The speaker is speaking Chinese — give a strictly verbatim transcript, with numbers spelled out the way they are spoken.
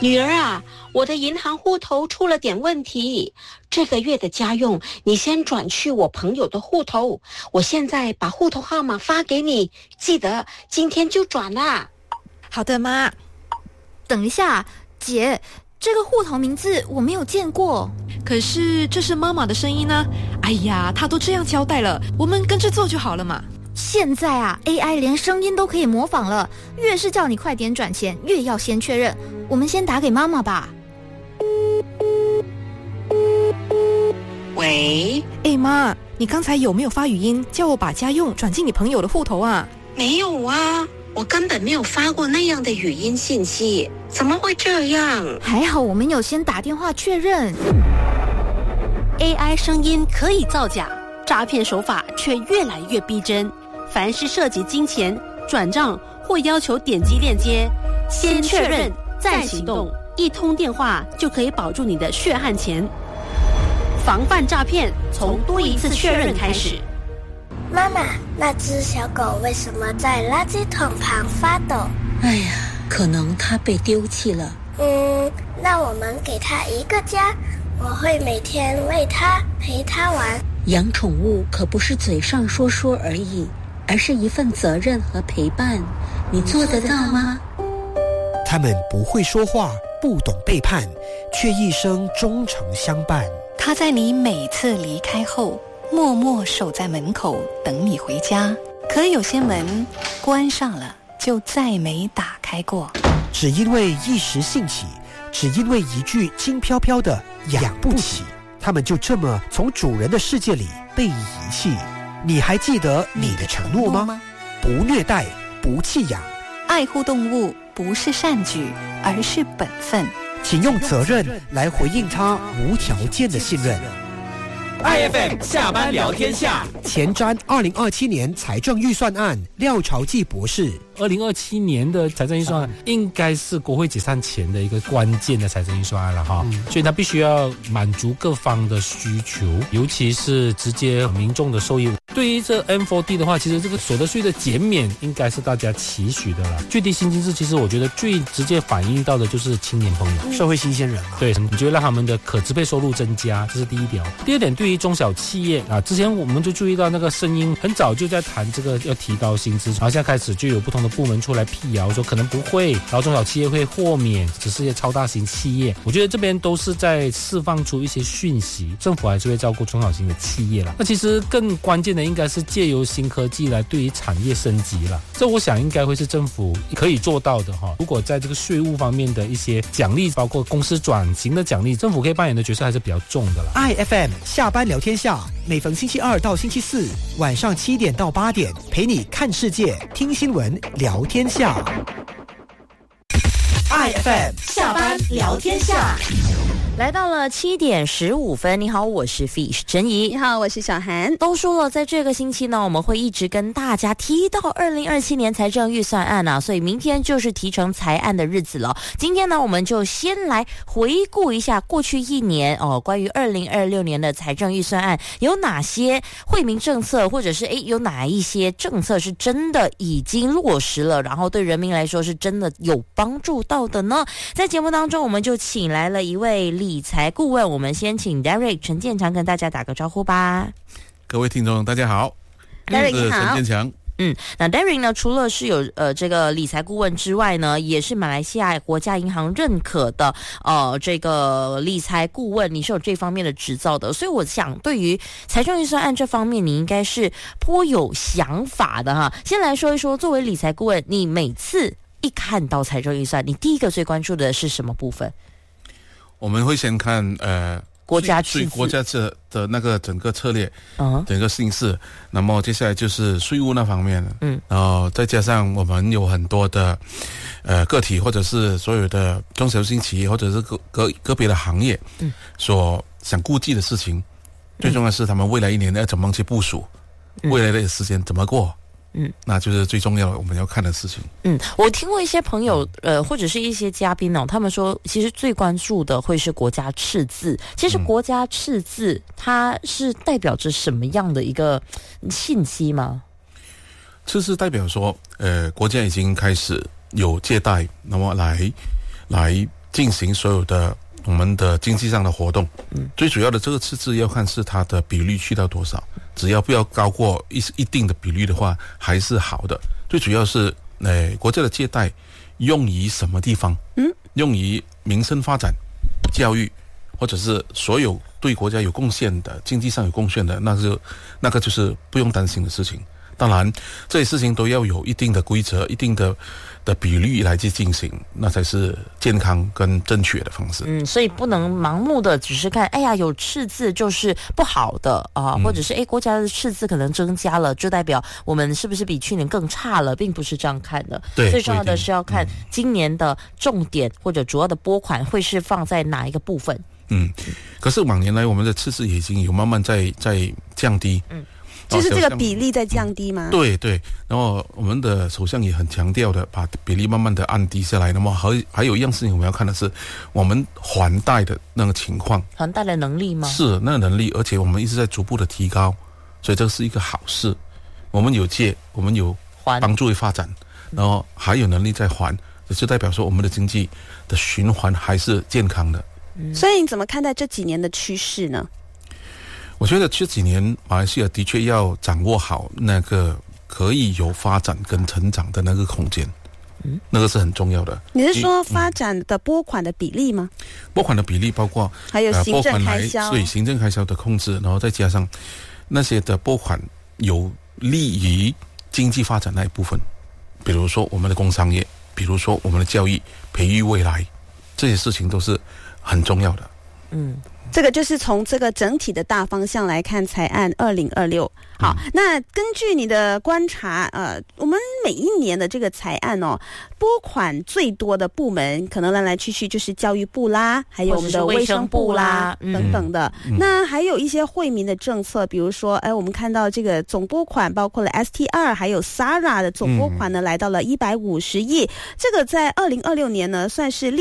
女儿啊，我的银行户头出了点问题，这个月的家用你先转去我朋友的户头，我现在把户头号码发给你，记得今天就转啦。 好的，妈。 等一下，姐，这个户头名字我没有见过。 可是这是妈妈的声音呢。哎呀，她都这样交代了，我们跟着做就好了嘛。 现在啊 A I 连声音都可以模仿了，越是叫你快点转钱，越要先确认。我们先打给妈妈吧。 喂， 哎妈，你刚才有没有发语音叫我把家用转进你朋友的户头啊？ 没有啊，我根本没有发过那样的语音信息，怎么会这样？ 还好我们有先打电话确认。 A I 声音可以造假，诈骗手法却越来越逼真。凡是涉及金钱、转账或要求点击链接，先确认再行动，一通电话就可以保住你的血汗钱。防范诈骗，从多一次确认开始。 妈妈，那只小狗为什么在垃圾桶旁发抖？ 哎呀，可能它被丢弃了。 嗯，那我们给它一个家，我会每天喂它，陪它玩。 养宠物可不是嘴上说说而已，而是一份责任和陪伴，你做得到吗？ 他们不会说话，不懂背叛，却一生忠诚相伴。 他在你每次离开后，默默守在门口等你回家。可有些门关上了，就再没打开过。 只因为一时兴起，只因为一句轻飘飘的养不起，他们就这么从主人的世界里被遗弃。你还记得你的承诺吗？不虐待，不弃养， 爱护动物不是善举，而是本分。 请用责任来回应他无条件的信任。 I F M 下班聊天下， 前瞻二零二七年财政预算案，廖朝记博士。 二零二七年的财政预算案应该是国会解散前的一个关键的财政预算案了哈、嗯，所以它必须要满足各方的需求，尤其是直接民众的受益。对于这 M 四 D 的话，其实这个所得税的减免应该是大家期许的啦。最低薪金制其实我觉得最直接反映到的就是青年朋友、 嗯、社会新鲜人嘛， 对，你就会让他们的可支配收入增加，这是第一点。第二点，对于中小企业啊，之前我们就注意到那个声音很早就在谈这个要提高薪资，然后现在开始就有不同的部门出来辟谣说可能不会，然后中小企业会豁免，只是一些超大型企业。我觉得这边都是在释放出一些讯息，政府还是会照顾中小型的企业啦。那其实更关键的应该是借由新科技来对于产业升级啦，这我想应该会是政府可以做到的哈。如果在这个税务方面的一些奖励，包括公司转型的奖励，政府可以扮演的角色还是比较重的啦。 I F M 下班聊天下，每逢星期二到星期四晚上七点到八点，陪你看世界，听新闻，聊天下。I F M 下班聊天下。来到了七点十五分，你好，我是 Fish 陈怡， 你好，我是小韩。 都说了，在这个星期呢，我们会一直跟大家提到二零二七年财政预算案啊，所以明天就是提成财案的日子了。今天呢，我们就先来回顾一下过去一年哦，关于二零二六年的财政预算案有哪些惠民政策，或者是诶有哪一些政策是真的已经落实了，然后对人民来说是真的有帮助到的呢？在节目当中，我们就请来了一位理财顾问，我们先请 Derek 陈建强跟大家打个招呼吧。 各位听众大家好， Derek 我是陈建强。 嗯，那 Derek 呢，除了是有呃这个理财顾问之外呢，也是马来西亚国家银行认可的呃这个理财顾问，你是有这方面的执照的，所以我想对于财政预算案这方面，你应该是颇有想法的哈。先来说一说，作为理财顾问，你每次一看到财政预算，你第一个最关注的是什么部分？ 我们会先看呃国家赤字， 国家的的那个整个策略， 嗯， 整个形势。那么接下来就是税务那方面，嗯，然后再加上我们有很多的呃个体或者是所有的中小型企业或者是个个个别的行业，嗯，所想顾忌的事情，最重要是他们未来一年要怎么去部署，嗯、未来的时间怎么过。嗯，那就是最重要的我们要看的事情。 嗯，我听过一些朋友，呃，或者是一些嘉宾哦，他们说，其实最关注的会是国家赤字。其实国家赤字，它是代表着什么样的一个信息吗？ 赤字代表说，呃，国家已经开始有借贷，那么来来进行所有的我们的经济上的活动。嗯，最主要的这个赤字要看是它的比率去到多少，只要不要高过一一定的比率的话，还是好的。最主要是，呃，国家的借贷用于什么地方？嗯，用于民生发展、教育，或者是所有对国家有贡献的、经济上有贡献的，那就那个就是不用担心的事情。当然，这些事情都要有一定的规则、一定的的比率来去进行，那才是健康跟正确的方式。 嗯，所以不能盲目的只是看，哎呀，有赤字就是不好的啊、嗯，或者是哎，国家的赤字可能增加了，就代表我们是不是比去年更差了，并不是这样看的。 对， 最重要的是要看今年的重点或者主要的拨款会是放在哪一个部分。 嗯，可是往年来我们的赤字已经有慢慢在在降低。嗯。 就是这个比例在降低吗？ 对对，然后我们的首相也很强调的，把比例慢慢的按低下来。那么还还有一样事情我们要看的是，我们还贷的那个情况， 还贷的能力吗？ 是那个能力，而且我们一直在逐步的提高，所以这是一个好事。我们有借，我们有帮助于发展，然后还有能力再还，这就代表说我们的经济的循环还是健康的。 嗯、所以你怎么看待这几年的趋势呢？ 我觉得这几年马来西亚的确要掌握好那个可以有发展跟成长的那个空间，嗯，那个是很重要的。 你是说发展的拨款的比例吗？嗯、 拨款的比例包括还有行政开销， 对、呃、行政开销的控制，然后再加上那些的拨款有利于经济发展那一部分，比如说我们的工商业，比如说我们的教育，培育未来，这些事情都是很重要的。 嗯。这个就是从这个整体的大方向来看财案二零二六。好，那根据你的观察，呃，我们每一年的这个财案哦，拨款最多的部门可能来来去去就是教育部啦，还有我们的卫生部啦、嗯、等等的、嗯。那还有一些惠民的政策，比如说，哎，我们看到这个总拨款包括了 S T R 还有 S A R A 的总拨款呢，嗯、来到了一百五十亿，这个在二零二六年呢算是